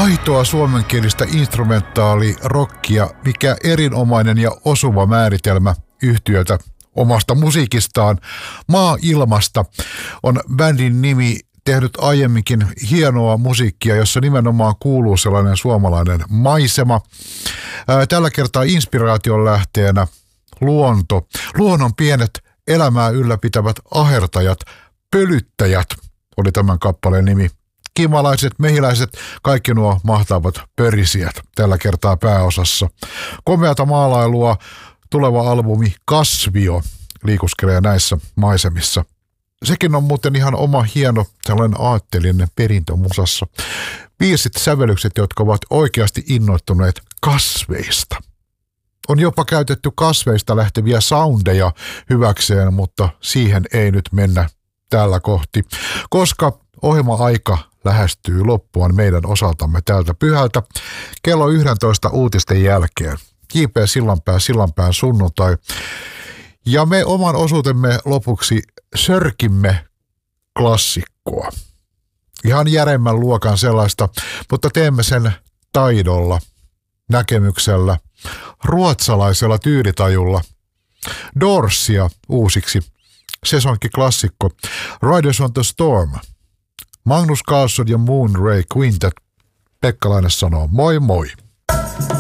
Aitoa suomenkielistä instrumentaalirockia, mikä erinomainen ja osuva määritelmä yhtyöltä omasta musiikistaan. Maa ilmasta on bändin nimi, tehnyt aiemminkin hienoa musiikkia, jossa nimenomaan kuuluu sellainen suomalainen maisema. Tällä kertaa inspiraation lähteenä luonto. Luonnon pienet elämää ylläpitävät ahertajat, pölyttäjät oli tämän kappaleen nimi. Kimalaiset, mehiläiset, kaikki nuo mahtavat pörisijät tällä kertaa pääosassa. Komeata maalailua, tuleva albumi Kasvio liikuskelee näissä maisemissa. Sekin on muuten ihan oma hieno sellainen aatteellinen perintö musassa. Biisit, sävellykset, jotka ovat oikeasti innoittuneet kasveista. On jopa käytetty kasveista lähteviä soundeja hyväkseen, mutta siihen ei nyt mennä tällä kohti, koska ohjelma-aika lähestyy loppuaan meidän osaltamme tältä pyhältä kello 11 uutisten jälkeen. J.P. Sillanpään sunnuntai. Ja me oman osuutemme lopuksi sörkimme klassikkoa. Ihan järemmän luokan sellaista, mutta teemme sen taidolla, näkemyksellä, ruotsalaisella tyylitajulla. Doorsia uusiksi. Sesonkiklassikko. Riders on the Storm. Magnus Carlsson ja Moon Ray Quintet. Pekka Laine sanoo moi moi.